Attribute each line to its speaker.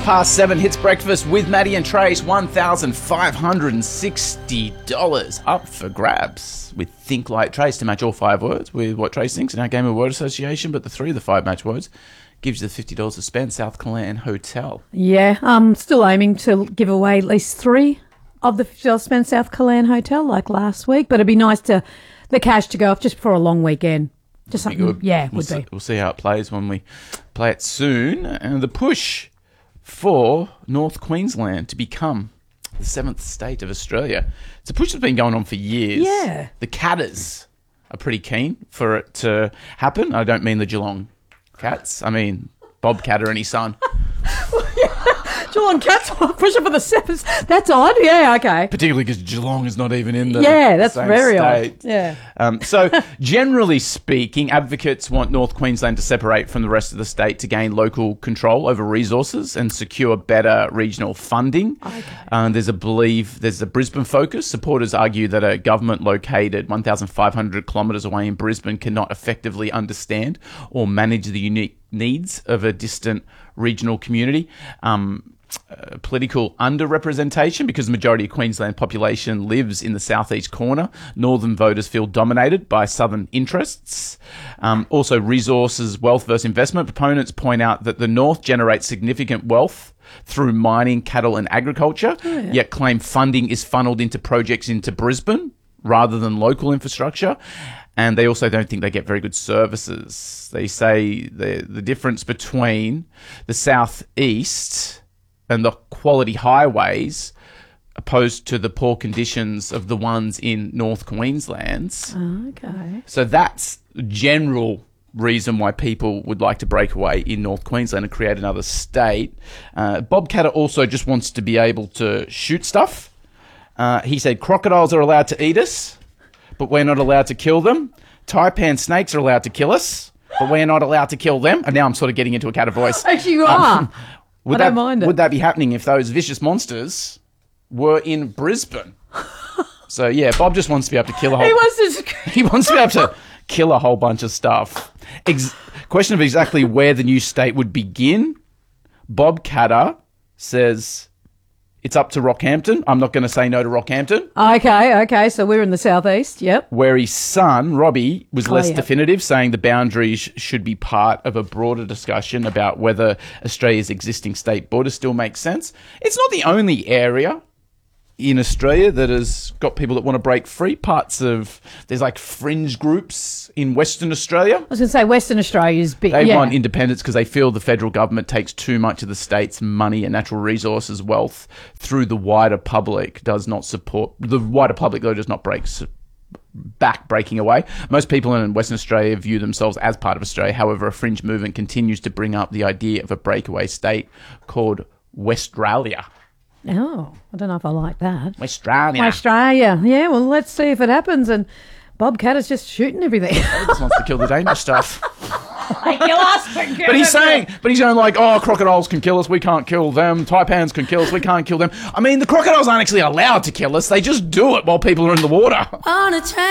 Speaker 1: 7 hits breakfast with Maddie and Trace. $1,560 up for grabs with Think Like Trace to match all 5 words with what Trace thinks in our game of word association. But the 3 of the 5 match words gives you the $50 to spend. South Callan Hotel.
Speaker 2: Yeah, I'm still aiming to give away at least 3 of the $50 spend South Callan Hotel like last week. But it'd be nice to the cash to go off just before a long weekend. Just something,
Speaker 1: good.
Speaker 2: Yeah,
Speaker 1: We'll see how it plays when we play it soon. And the push for North Queensland to become the 7th state of Australia. It's a push that's been going on for years.
Speaker 2: Yeah.
Speaker 1: The Catters are pretty keen for it to happen. I don't mean the Geelong Cats. I mean Bob Katter and his son.
Speaker 2: Geelong Cats pushing for the 7th. That's odd. Yeah, okay.
Speaker 1: Particularly because Geelong is not even in the
Speaker 2: that's
Speaker 1: same
Speaker 2: very
Speaker 1: state.
Speaker 2: odd. Yeah.
Speaker 1: So generally speaking, advocates want North Queensland to separate from the rest of the state to gain local control over resources and secure better regional funding.
Speaker 2: Okay.
Speaker 1: There's a Brisbane focus. Supporters argue that a government located 1,500 kilometres away in Brisbane cannot effectively understand or manage the unique needs of a distant regional community. Political underrepresentation, because the majority of Queensland population lives in the southeast corner. Northern voters feel dominated by southern interests. Also, resources, wealth versus investment. Proponents point out that the north generates significant wealth through mining, cattle and agriculture, yet claim funding is funneled into projects into Brisbane rather than local infrastructure. And they also don't think they get very good services. They say the difference between the southeast and the quality highways opposed to the poor conditions of the ones in North Queensland.
Speaker 2: Okay.
Speaker 1: So that's the general reason why people would like to break away in North Queensland and create another state. Bob Katter also just wants to be able to shoot stuff. He said crocodiles are allowed to eat us, but we're not allowed to kill them. Taipan snakes are allowed to kill us, but we're not allowed to kill them. And now I'm sort of getting into a Katter voice.
Speaker 2: Actually, you are. I don't mind it.
Speaker 1: Would that be happening if those vicious monsters were in Brisbane? So, yeah, Bob just wants to be able to kill a whole... He wants to be able to kill a whole bunch of stuff. Question of exactly where the new state would begin. Bob Katter says it's up to Rockhampton. I'm not going to say no to Rockhampton.
Speaker 2: Okay. So we're in the southeast, yep.
Speaker 1: Where his son, Robbie, was less definitive, saying the boundaries should be part of a broader discussion about whether Australia's existing state border still makes sense. It's not the only area in Australia that has got people that want to break free. There's like fringe groups in Western Australia.
Speaker 2: I was going to say Western Australia is big.
Speaker 1: They want independence because they feel the federal government takes too much of the state's money and natural resources wealth through the wider public, does not support... The wider public, though, does not breaking away. Most people in Western Australia view themselves as part of Australia. However, a fringe movement continues to bring up the idea of a breakaway state called Westralia.
Speaker 2: Oh, I don't know if I like that.
Speaker 1: Westralia.
Speaker 2: Yeah, well, let's see if it happens. And Bob Katter's just shooting everything.
Speaker 1: He just wants to kill the dangerous stuff.
Speaker 2: They kill us.
Speaker 1: But he's going like, oh, crocodiles can kill us, we can't kill them. Taipans can kill us, we can't kill them. I mean, the crocodiles aren't actually allowed to kill us. They just do it while people are in the water.